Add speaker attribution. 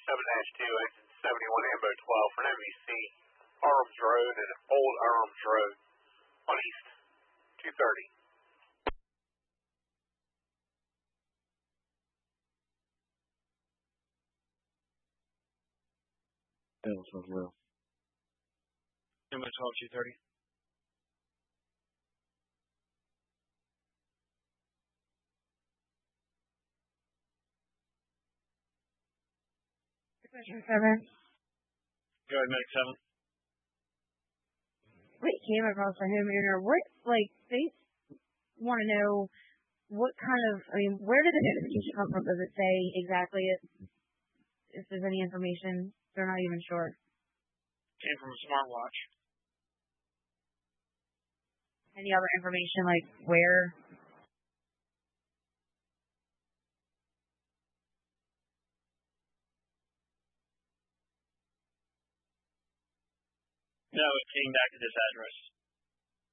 Speaker 1: 7-2, engine 71 Ambo 12 for an MVC, Arms Road and Old Arms Road on East 230.
Speaker 2: That sounds real.
Speaker 3: Ambo 12 230.
Speaker 4: Seven. Go
Speaker 3: ahead, Medic 7.
Speaker 4: What came across for him, or what, they want to know what kind of, where did the notification come from? Does it say exactly if there's any information? They're not even sure.
Speaker 3: Came from a smartwatch.
Speaker 4: Any other information, like where?
Speaker 3: No, it came back to this address.